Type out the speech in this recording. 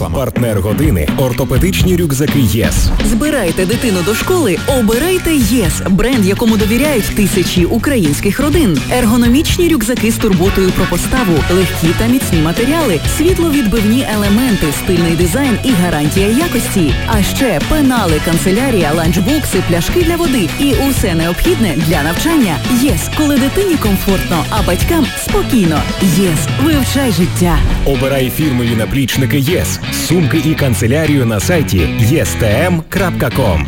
реклама. Партнер години – ортопедичні рюкзаки ЄС. Збирайте дитину до школи, обирайте ЄС. Бренд, якому довіряють тисячі українських родин. Ергономічні рюкзаки з турботою про поставу, легкі та міцні матеріали, світловідбивні елементи, стильний дизайн і гарантія якості. А ще пенали, канцелярія, ланчбокси, пляшки для води і усе необхідне для навчання. ЄС, коли дитині комфортно, а батькам спокійно. ЄС, вивчай життя. Обирай фірмові наплічники ЄС, сумки і канцелярію на сайті єстм.ком.